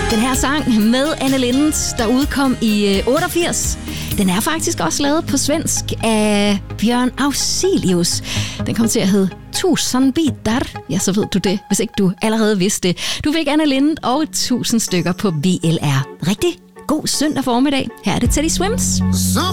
Den her sang med Anne Linnet, der udkom i 88, den er faktisk også lavet på svensk af Bjørn Afzelius. Den kom til at hedde Tusen bitar. Ja, så ved du det, hvis ikke du allerede vidste det. Du fik Anne Linnet og 1000 stykker på VLR. Rigtig god søndag formiddag. Her er det Teddy Swims.